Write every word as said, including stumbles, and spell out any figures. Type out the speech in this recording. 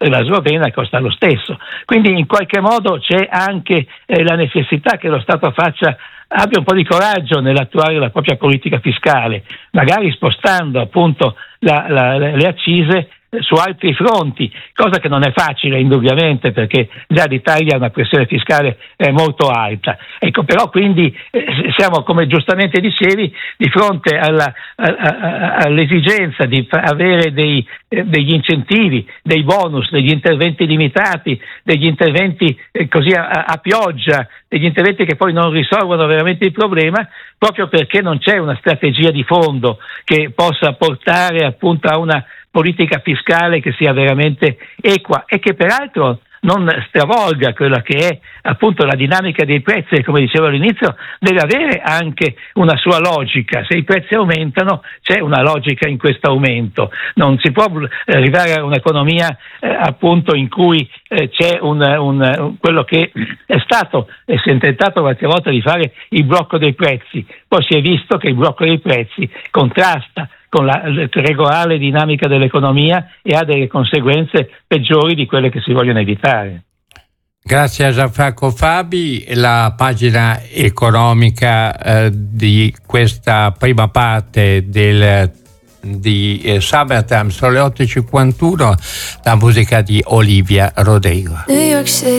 la Slovenia costa lo stesso. Quindi in qualche modo c'è anche eh, la necessità che lo Stato faccia abbia un po' di coraggio nell'attuare la propria politica fiscale, magari spostando appunto la, la, le accise su altri fronti, cosa che non è facile indubbiamente, perché già l'Italia ha una pressione fiscale eh, molto alta. Ecco, però quindi eh, siamo, come giustamente dicevi, di fronte alla, a, a, all'esigenza di fa- avere dei, eh, degli incentivi, dei bonus, degli interventi limitati, degli interventi eh, così a, a pioggia, degli interventi che poi non risolvono veramente il problema, proprio perché non c'è una strategia di fondo che possa portare appunto a una politica fiscale che sia veramente equa e che peraltro non stravolga quella che è appunto la dinamica dei prezzi, e come dicevo all'inizio deve avere anche una sua logica. Se i prezzi aumentano c'è una logica in questo aumento, non si può arrivare a un'economia eh, appunto in cui eh, c'è un, un, un, quello che è stato e si è tentato qualche volta di fare il blocco dei prezzi, poi si è visto che il blocco dei prezzi contrasta con la regolare dinamica dell'economia e ha delle conseguenze peggiori di quelle che si vogliono evitare. Grazie a Gianfranco Fabi. La pagina economica eh, di questa prima parte del di eh, Summertime sono le otto e cinquantuno, la musica di Olivia Rodrigo.